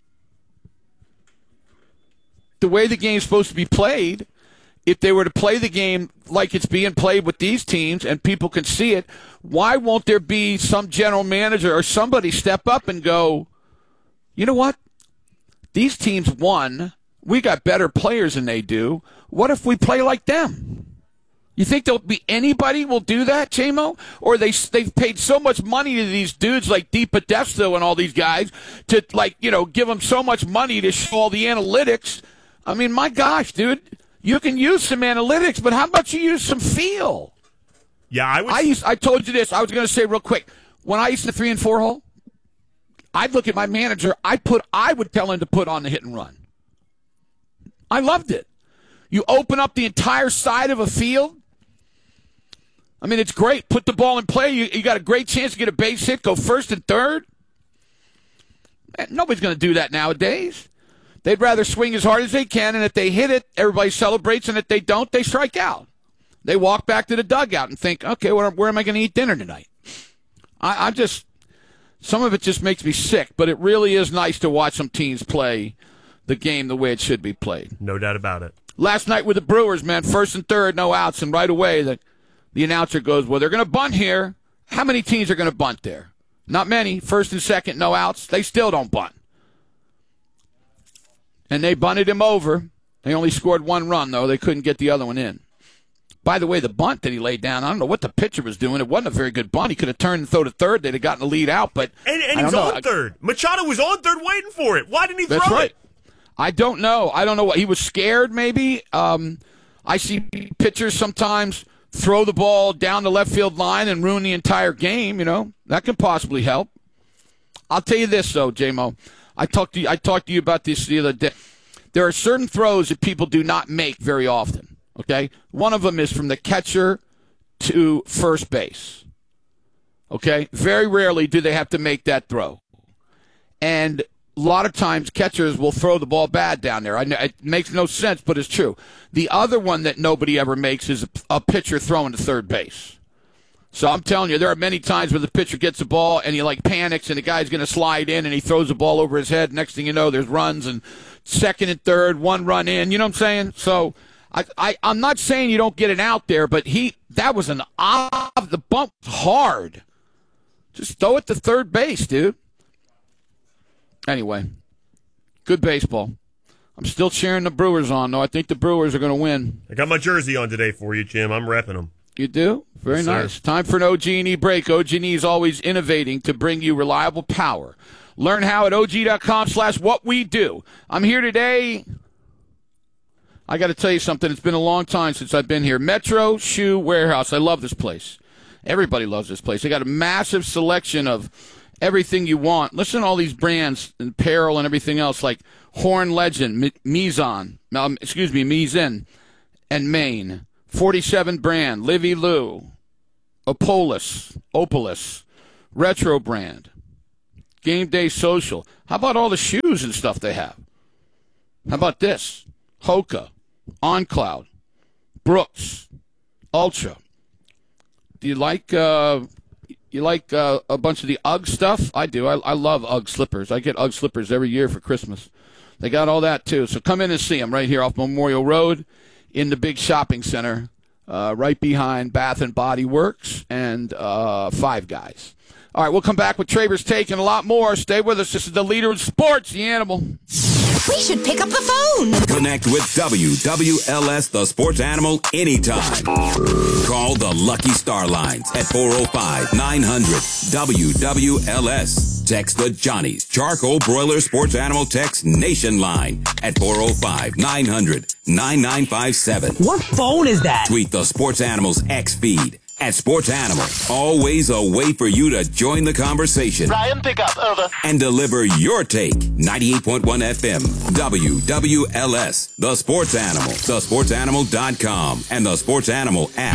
the way the game's supposed to be played, if they were to play the game like it's being played with these teams and people can see it, why won't there be some general manager or somebody step up and go, you know what? These teams won. We got better players than they do. What if we play like them? You think there'll be anybody will do that, J-Mo? Or they, they've paid so much money to these dudes like DiPodesto and all these guys to, like, you know, give them so much money to show all the analytics. I mean, my gosh, dude. You can use some analytics, but how about you use some feel? Yeah, I would. I used. I told you this. I was going to say real quick. When I used to three and four hole, I'd look at my manager. I put. I would tell him to put on the hit and run. I loved it. You open up the entire side of a field. I mean, it's great. Put the ball in play. You, you got a great chance to get a base hit. Go first and third. Man, nobody's going to do that nowadays. They'd rather swing as hard as they can, and if they hit it, everybody celebrates, and if they don't, they strike out. They walk back to the dugout and think, okay, where, where am I going to eat dinner tonight? I, I'm just, some of it just makes me sick, but it really is nice to watch some teams play the game the way it should be played. No doubt about it. Last night with the Brewers, man, first and third, no outs, and right away the, the announcer goes, well, they're going to bunt here. How many teams are going to bunt there? Not many. First and second, no outs. They still don't bunt. And they bunted him over. They only scored one run, though. They couldn't get the other one in. By the way, the bunt that he laid down, I don't know what the pitcher was doing. It wasn't a very good bunt. He could have turned and thrown to third. They'd have gotten the lead out. But And, and I he was don't know. on third. Machado was on third waiting for it. Why didn't he That's throw right. it? I don't know. I don't know what. He was scared, maybe. Um, I see pitchers sometimes throw the ball down the left field line and ruin the entire game, you know. That can possibly help. I'll tell you this, though, J-Mo. I talked to you, I talked to you about this the other day. There are certain throws that people do not make very often, okay? One of them is from the catcher to first base, okay? Very rarely do they have to make that throw. And a lot of times catchers will throw the ball bad down there. I know, it makes no sense, but it's true. The other one that nobody ever makes is a, a pitcher throwing to third base. So I'm telling you, there are many times where the pitcher gets the ball and he like panics and the guy's going to slide in and he throws the ball over his head. Next thing you know, there's runs and second and third, one run in. You know what I'm saying? So I, I, I'm not saying you don't get it out there, but he that was an off the bump hard. Just throw it to third base, dude. Anyway, good baseball. I'm still cheering the Brewers on, though. I think the Brewers are going to win. I got my jersey on today for you, Jim. I'm repping them. You do? Very Yes, nice. sir. Time for an O G and E break. O G and E is always innovating to bring you reliable power. Learn how at O G dot com slash what we do. I'm here today. I got to tell you something. It's been a long time since I've been here. Metro Shoe Warehouse. I love this place. Everybody loves this place. They got a massive selection of everything you want. Listen to all these brands, and apparel and everything else, like Horn Legend, M- Mizon, um, excuse me, Mizin, and Maine. forty-seven brand, Livy Lou, Opolis, Opolis, Retro brand, Game Day Social. How about all the shoes and stuff they have? How about this? Hoka, OnCloud, Brooks, Ultra. Do you like uh, you like uh, a bunch of the UGG stuff? I do. I, I love UGG slippers. I get UGG slippers every year for Christmas. They got all that, too. So come in and see them right here off Memorial Road in the big shopping center, uh, right behind Bath and Body Works and uh, Five Guys. All right, we'll come back with Traver's Take and a lot more. Stay with us. This is the leader in sports, The Animal. We should pick up the phone. Connect with W W L S, the sports animal, anytime. Call the Lucky Star Lines at four oh five, nine hundred, W W L S. Text the Johnny's Charcoal Broiler Sports Animal Text Nation line at four oh five, nine hundred, nine nine five seven. What phone is that? Tweet the Sports Animals X feed at Sports Animal. Always a way for you to join the conversation. Ryan, pick up, over. And deliver your take. ninety-eight point one F M, W W L S, The Sports Animal, the sports animal dot com, and the Sports Animal app.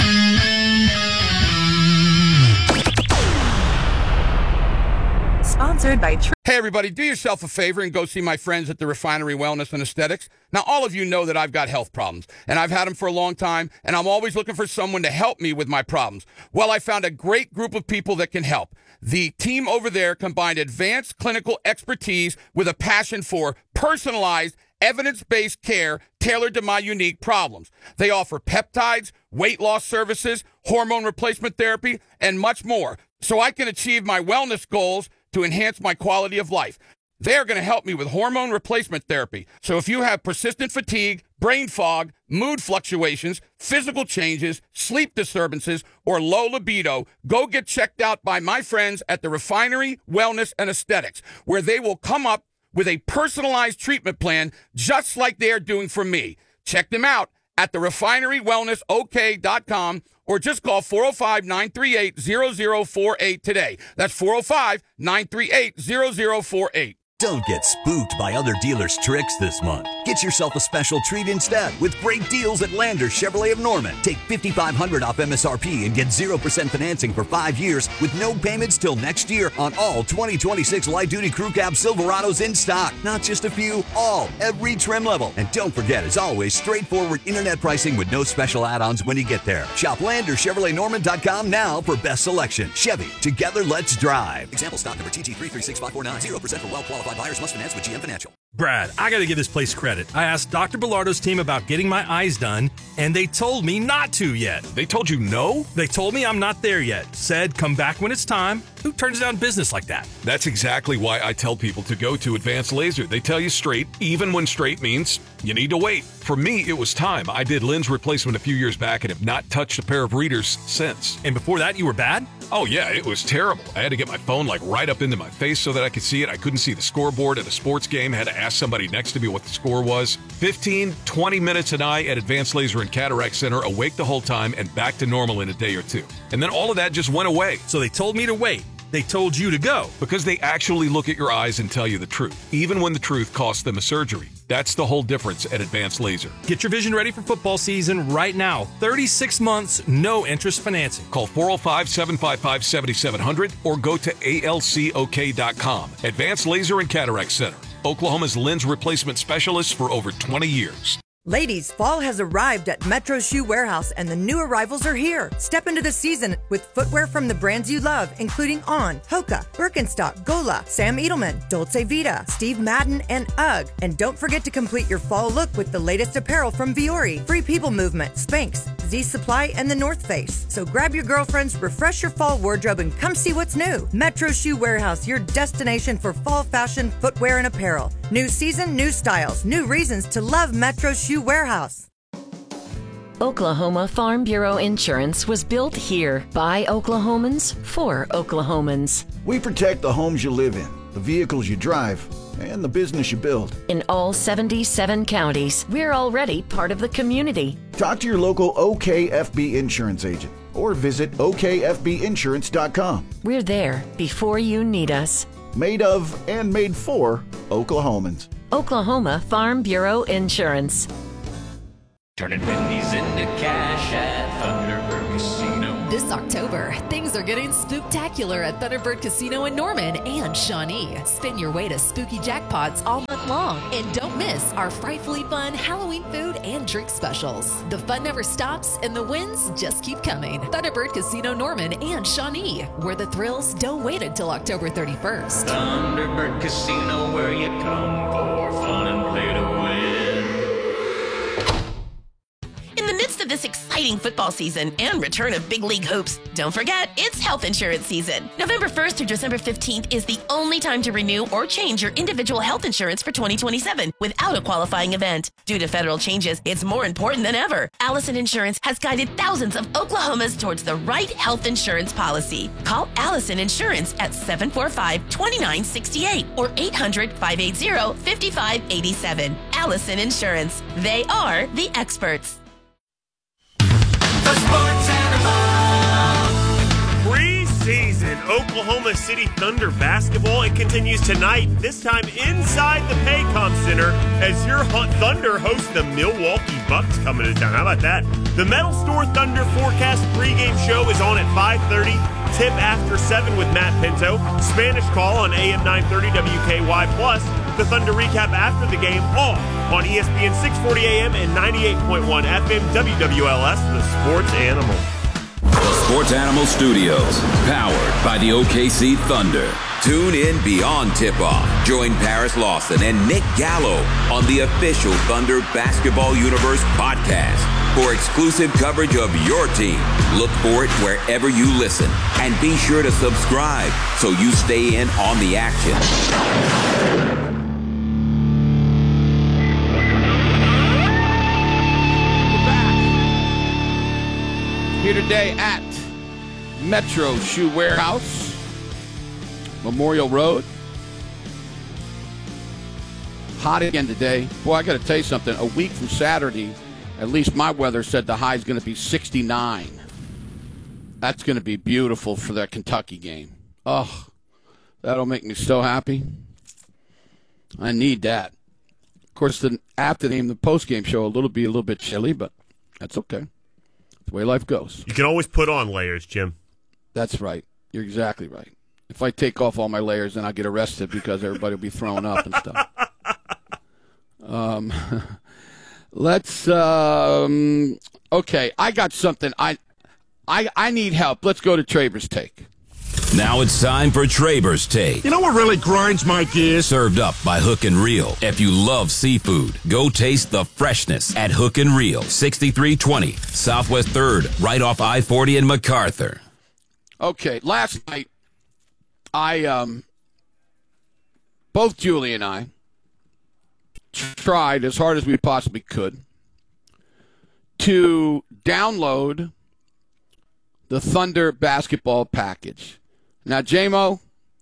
Sponsored by Tr- Hey, everybody, do yourself a favor and go see my friends at the Refinery Wellness and Aesthetics. Now, all of you know that I've got health problems, and I've had them for a long time, and I'm always looking for someone to help me with my problems. Well, I found a great group of people that can help. The team over there combined advanced clinical expertise with a passion for personalized, evidence-based care tailored to my unique problems. They offer peptides, weight loss services, hormone replacement therapy, and much more, so I can achieve my wellness goals to enhance my quality of life. They're going to help me with hormone replacement therapy. So if you have persistent fatigue, brain fog, mood fluctuations, physical changes, sleep disturbances, or low libido, go get checked out by my friends at the Refinery Wellness and Aesthetics, where they will come up with a personalized treatment plan just like they're doing for me. Check them out at the refinery wellness o k dot com or just call four oh five, nine three eight, zero zero four eight today. That's four oh five, nine three eight, zero zero four eight. Don't get spooked by other dealers' tricks this month. Get yourself a special treat instead with great deals at Lander Chevrolet of Norman. Take fifty-five hundred dollars off M S R P and get zero percent financing for five years with no payments till next year on all twenty twenty-six light-duty crew cab Silverados in stock. Not just a few, all, every trim level. And don't forget, as always, straightforward internet pricing with no special add-ons when you get there. Shop Lander Chevrolet Norman dot com now for best selection. Chevy, together let's drive. Example stock number T T three three six five four nine. zero percent for well-qualified buyers must finance with G M Financial. Brad, I gotta give this place credit. I asked Doctor Bilardo's team about getting my eyes done, and they told me not to yet. They told you no? They told me I'm not there yet. Said, come back when it's time. Who turns down business like that? That's exactly why I tell people to go to Advanced Laser. They tell you straight, even when straight means you need to wait. For me, it was time. I did lens replacement a few years back and have not touched a pair of readers since. And before that, you were bad? Oh, yeah, it was terrible. I had to get my phone like right up into my face so that I could see it. I couldn't see the scoreboard at a sports game. I had to ask somebody next to me what the score was. fifteen, twenty minutes an eye at Advanced Laser and Cataract Center, awake the whole time and back to normal in a day or two. And then all of that just went away. So they told me to wait. They told you to go. Because they actually look at your eyes and tell you the truth, even when the truth costs them a surgery. That's the whole difference at Advanced Laser. Get your vision ready for football season right now. thirty-six months, no interest financing. Call four oh five, seven five five, seven seven zero zero or go to A L C O K dot com. Advanced Laser and Cataract Center, Oklahoma's lens replacement specialists for over twenty years. Ladies, fall has arrived at Metro Shoe Warehouse and the new arrivals are here. Step into the season with footwear from the brands you love, including On, Hoka, Birkenstock, Gola, Sam Edelman, Dolce Vita, Steve Madden, and UGG. And don't forget to complete your fall look with the latest apparel from Viore, Free People Movement, Spanx, Z Supply, and the North Face. So grab your girlfriends, refresh your fall wardrobe, and come see what's new. Metro Shoe Warehouse, your destination for fall fashion, footwear, and apparel. New season, new styles, new reasons to love Metro Shoe Warehouse. Oklahoma Farm Bureau Insurance was built here by Oklahomans for Oklahomans. We protect the homes you live in, the vehicles you drive, and the business you build. In all seventy-seven counties, we're already part of the community. Talk to your local O K F B insurance agent or visit O K F B insurance dot com. We're there before you need us. Made of and made for Oklahomans. Oklahoma Farm Bureau Insurance. Turning pennies into cash at Thunderbird Casino. This October, things are getting spooktacular at Thunderbird Casino in Norman and Shawnee. Spin your way to spooky jackpots all month long. And don't miss our frightfully fun Halloween food and drink specials. The fun never stops and the wins just keep coming. Thunderbird Casino Norman and Shawnee, where the thrills don't wait until October thirty-first. Thunderbird Casino, where you come for fun and play to win. In the midst of this exciting football season and return of big league hopes, don't forget, it's health insurance season. November first through December fifteenth is the only time to renew or change your individual health insurance for twenty twenty-seven without a qualifying event. Due to federal changes, it's more important than ever. Allison Insurance has guided thousands of Oklahomas towards the right health insurance policy. Call Allison Insurance at seven four five, two nine six eight or eight hundred, five eight zero, five five eight seven. Allison Insurance. They are the experts. The Sports Animal. Preseason Oklahoma City Thunder basketball. It continues tonight, this time inside the Paycom Center as your Thunder host the Milwaukee Bucks coming to town. How about that? The Metal Store Thunder forecast pregame show is on at five thirty. Tip after seven with Matt Pinto. Spanish call on A M nine thirty W K Y Plus. The Thunder recap after the game, all on E S P N six forty A M and ninety-eight point one F M W W L S, the Sports Animal. The Sports Animal Studios, powered by the O K C Thunder. Tune in beyond tip-off. Join Paris Lawson and Nick Gallo on the official Thunder Basketball Universe podcast for exclusive coverage of your team. Look for it wherever you listen. And be sure to subscribe so you stay in on the action. Here today at Metro Shoe Warehouse, Memorial Road. Hot again today. Boy, I got to tell you something. A week from Saturday, at least my weather said the high is going to be sixty-nine. That's going to be beautiful for that Kentucky game. Oh, that'll make me so happy. I need that. Of course, the after the game, the post-game show, a little be a little bit chilly, but that's okay. The way life goes. You can always put on layers, Jim. That's right. You're exactly right. If I take off all my layers, then I'll get arrested because everybody will be throwing up and stuff. Um, let's. Um, okay, I got something. I, I, I need help. Let's go to Traber's Take. Now it's time for Traber's Take. You know what really grinds my gears? Served up by Hook and Reel. If you love seafood, go taste the freshness at Hook and Reel, sixty-three twenty Southwest third, right off I forty in MacArthur. Okay, last night, I, um, both Julie and I tried as hard as we possibly could to download the Thunder basketball package. Now, J-Mo,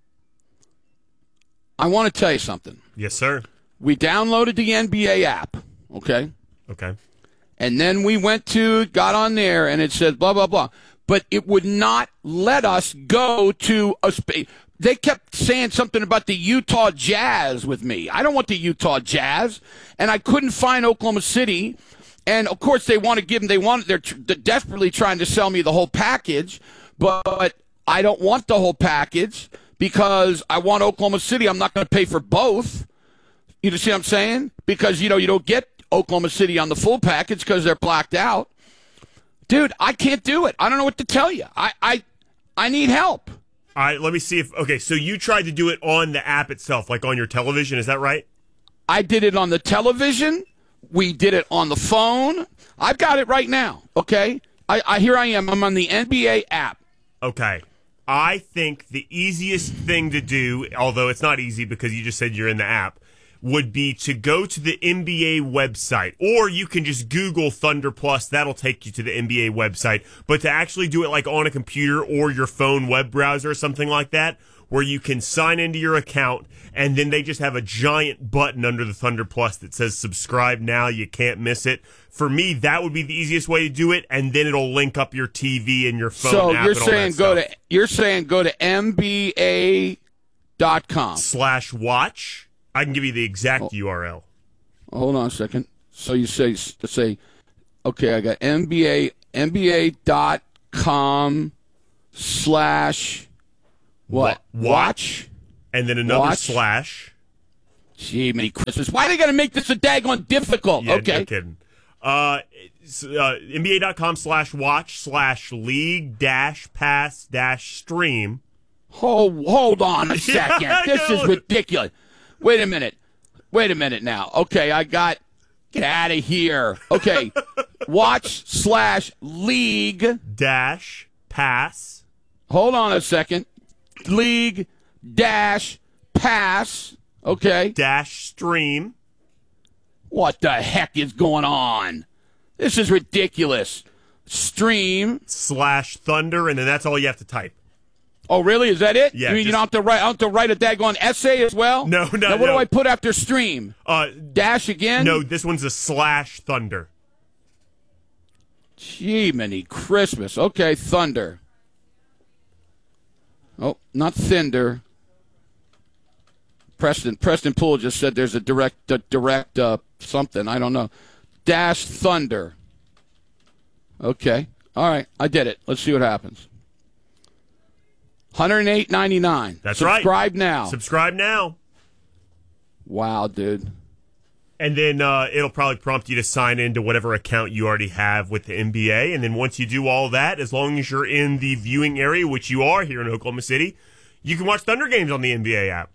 I want to tell you something. Yes, sir. We downloaded the N B A app, okay? Okay. And then we went to, got on there, and it said blah, blah, blah. But it would not let us go to a space. They kept saying something about the Utah Jazz with me. I don't want the Utah Jazz. And I couldn't find Oklahoma City. And, of course, they want to give them, they want, they're, they're desperately trying to sell me the whole package. But I don't want the whole package because I want Oklahoma City. I'm not going to pay for both. You see what I'm saying? Because, you know, you don't get Oklahoma City on the full package because they're blacked out. Dude, I can't do it. I don't know what to tell you. I, I, I need help. All right, let me see if, okay, so you tried to do it on the app itself, like on your television, is that right? I did it on the television. We did it on the phone. I've got it right now, okay? I, I here I am. I'm on the N B A app. Okay. I think the easiest thing to do, although it's not easy because you just said you're in the app, would be to go to the N B A website, or you can just Google Thunder Plus. That'll take you to the N B A website. But to actually do it like on a computer or your phone web browser or something like that, where you can sign into your account, and then they just have a giant button under the Thunder Plus that says subscribe now. You can't miss it. For me, that would be the easiest way to do it, and then it'll link up your T V and your phone so app. you're and all saying that go stuff. to you're saying go to M B A dot com slash watch. I can give you the exact oh. U R L. Hold on a second. So you say say, okay, I got M B A M B A dot com slash what Wa- watch, and then another watch. slash. Gee, many Christmas. Why are they going to make this a daggone difficult? Yeah, okay, no kidding. Uh, uh, N B A dot com slash watch slash league dash pass dash stream. Hold hold on a second. Yeah, This is ridiculous. Wait a minute. Wait a minute now. Okay, I got. Get out of here. Okay, watch slash league dash pass. Hold on a second. League dash pass. Okay. Dash stream. What the heck is going on? This is ridiculous. Stream slash thunder, and then that's all you have to type. Oh, really? Is that it? Yeah. You mean just, you don't have to write? I don't have to write a daggone essay as well? No, no. Now, what no. do I put after stream? Uh, Dash again? No, this one's a slash thunder. Gee, many Christmas. Okay, thunder. Oh, not Thinder. Preston Preston Poole just said there's a direct a direct uh, something. I don't know. Dash thunder. Okay. All right. I did it. Let's see what happens. one oh eight ninety-nine. That's Subscribe right. Subscribe now. Subscribe now. Wow, dude. And then uh, it'll probably prompt you to sign into whatever account you already have with the N B A. And then once you do all that, as long as you're in the viewing area, which you are here in Oklahoma City, you can watch Thunder games on the N B A app.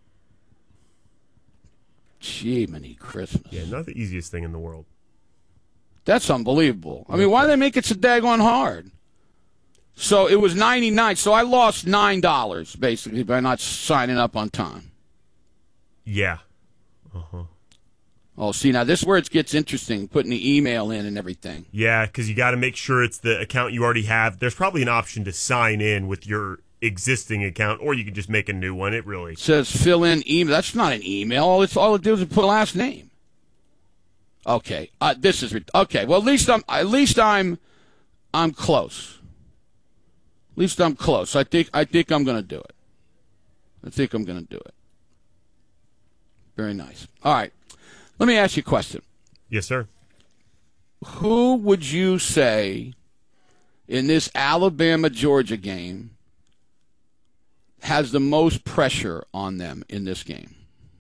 Gee, many Christmas. Yeah, not the easiest thing in the world. That's unbelievable. I mean, why do they make it so daggone hard? So it was ninety-nine. So I lost nine dollars, basically, by not signing up on time. Yeah. Uh-huh. Oh, see, now this is where it gets interesting, putting the email in and everything. Yeah, because you got to make sure it's the account you already have. There's probably an option to sign in with your existing account, or you can just make a new one. It really It says fill in email. That's not an email. All it's all it does is put a last name. Okay, uh, this is okay. Well, at least I'm at least I'm I'm close. At least I'm close. I think I think I'm going to do it. I think I'm going to do it. Very nice. All right. Let me ask you a question. Yes, sir. Who would you say in this Alabama-Georgia game has the most pressure on them in this game?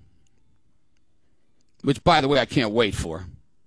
Which, by the way, I can't wait for.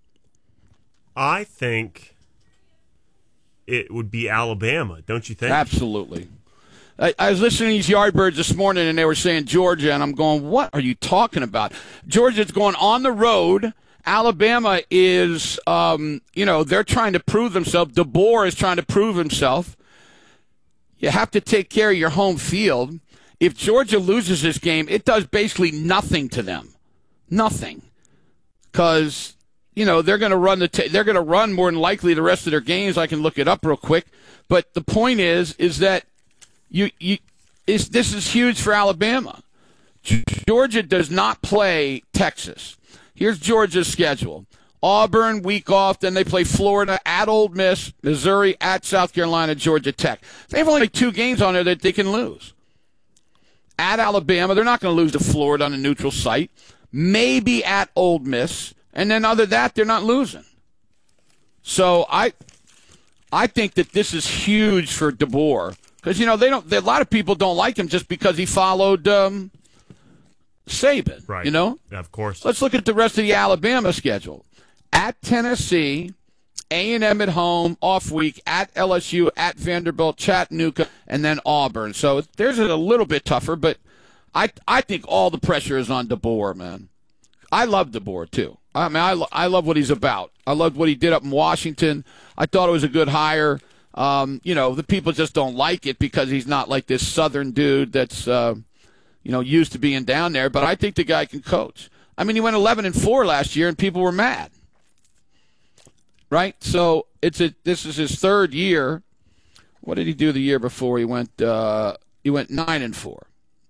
I think it would be Alabama, don't you think? Absolutely. I, I was listening to these Yardbirds this morning, and they were saying Georgia, and I'm going, what are you talking about? Georgia's going on the road. Alabama is, um, you know, they're trying to prove themselves. DeBoer is trying to prove himself. You have to take care of your home field. If Georgia loses this game, it does basically nothing to them. Nothing. Because, you know, they're going to run the t- they're going to run more than likely the rest of their games. I can look it up real quick. But the point is, is that You, you, is this is huge for Alabama. Georgia does not play Texas. Here's Georgia's schedule. Auburn, week off, then they play Florida, at Ole Miss, Missouri, at South Carolina, Georgia Tech. They have only two games on there that they can lose. At Alabama, they're not going to lose to Florida on a neutral site. Maybe at Ole Miss, and then other than that, they're not losing. So I, I think that this is huge for DeBoer. Because, you know, they don't. A lot of people don't like him just because he followed um, Saban. Right. You know? Yeah, of course. Let's look at the rest of the Alabama schedule. At Tennessee, A and M at home, off week, at L S U, at Vanderbilt, Chattanooga, and then Auburn. So there's a little bit tougher, but I I think all the pressure is on DeBoer, man. I love DeBoer, too. I mean, I, I love what he's about. I loved what he did up in Washington. I thought it was a good hire. Um, you know, the people just don't like it because he's not like this Southern dude that's, uh, you know, used to being down there. But I think the guy can coach. I mean, he went eleven and four last year, and people were mad, right? So it's a this is his third year. What did he do the year before? He went uh, he went nine and four.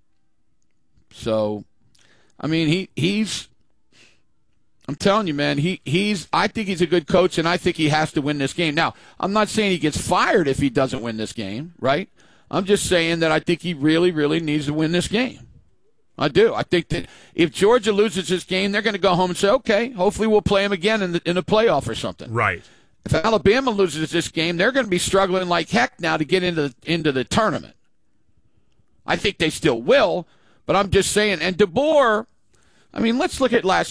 So, I mean, he he's – I'm telling you, man, he he's – I think he's a good coach, and I think he has to win this game. Now, I'm not saying he gets fired if he doesn't win this game, right? I'm just saying that I think he really, really needs to win this game. I do. I think that if Georgia loses this game, they're going to go home and say, okay, hopefully we'll play him again in the, in the playoff or something. Right. If Alabama loses this game, they're going to be struggling like heck now to get into the, into the tournament. I think they still will, but I'm just saying. And DeBoer, I mean, let's look at last